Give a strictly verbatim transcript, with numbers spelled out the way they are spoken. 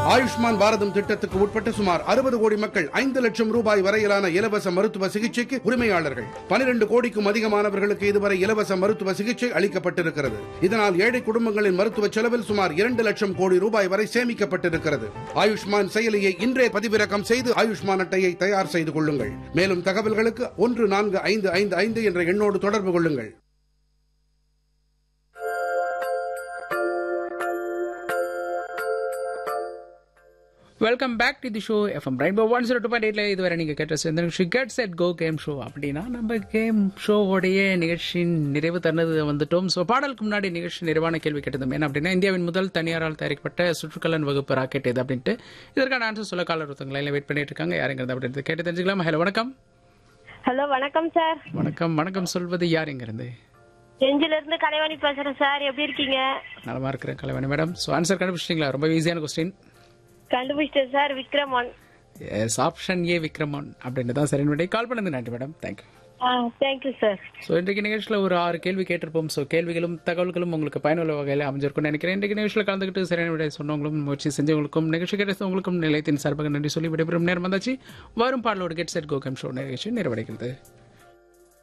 ஆயுஷ்மான் பாரதம் திட்டத்துக்கு உட்பட்ட சுமார் அறுபது கோடி மக்கள் ஐந்து லட்சம் ரூபாய் வரையிலான இலவச மருத்துவ சிகிச்சைக்கு உரிமையாளர்கள். பனிரெண்டு கோடிக்கும் அதிகமானவர்களுக்கு இதுவரை இலவச மருத்துவ சிகிச்சை அளிக்கப்பட்டிருக்கிறது. இதனால் ஏழை குடும்பங்களின் மருத்துவ செலவில் சுமார் இரண்டு லட்சம் கோடி ரூபாய் வரை சேமிக்கப்பட்டிருக்கிறது. ஆயுஷ்மான் செயலியை இன்றே பதிவிறக்கம் செய்து ஆயுஷ்மான் அட்டையை தயார் செய்து கொள்ளுங்கள். மேலும் தகவல்களுக்கு ஒன்று நான்கு ஐந்து ஐந்து ஐந்து என்ற எண்ணோடு தொடர்பு கொள்ளுங்கள். Welcome back to the show FM rainbow one zero two point எயிட்ல இதுவரை நீங்க கேட்ட இந்த நிகழ்ச்சி get set go game show. அப்படின்னா நம்ம கேம் ஷோவோடைய நிகழ்ச்சியின் நிறைவு தருணது வந்துட்டோம். ஸோ பாடலுக்கு முன்னாடி நிகழ்ச்சி நிறைவான கேள்வி கேட்டதும் என்ன அப்படின்னா, இந்தியாவின் முதல் தனியாரால் தயாரிக்கப்பட்ட சுற்றுக்கலன் வகுப்பு ராக்கெட் எது அப்படின்ட்டு. இதற்கான ஆன்சர் சொல்ல காலர் ஒருத்தவங்க வெயிட் பண்ணிட்டு இருக்காங்க. யாருங்கிறது அப்படின்னு கேட்டு தெரிஞ்சுக்கலாம். ஹலோ வணக்கம். ஹலோ வணக்கம் சார். வணக்கம். வணக்கம் சொல்வது யார் எங்கிருந்து? செஞ்சில இருந்து கலைவாணி பேசுறேன் சார். எப்படி இருக்கீங்க? நலமா இருக்கிறேன் கலைவாணி மேடம். So answer கண்டுபிடிச்சிங்களா? ரொம்ப ஈஸியான கொஸ்டின் கண்டுபிடிச்சிட்டேன் sir. Vikraman. S, option A Vikraman அப்படின்னு தான் சரி. விட கால் பண்ணது நன்றி madam. Thank you. Thank you sir. So இன்றைக்கு நிகழ்ச்சியில் ஒரு ஆறு கேள்வி கேட்டிருப்போம். ஸோ கேள்விகளும் தகவல்களும் உங்களுக்கு பயனுள்ள வகையில் அமைஞ்சிருக்கும்னு நினைக்கிறேன். இன்றைக்கு நிகழ்ச்சியில் கலந்துக்கிட்டு சரியான விட சொன்னவங்களும் முயற்சி செஞ்சவங்களுக்கும் நிகழ்ச்சி கிடைத்தவங்களுக்கும் நிலையத்தின் சார்பாக நன்றி சொல்லி விடைபெறும் நேரம் வந்தாச்சு. வரும் பாடலோடு get set go game show நிகழ்ச்சி நிறைவடைகிறது.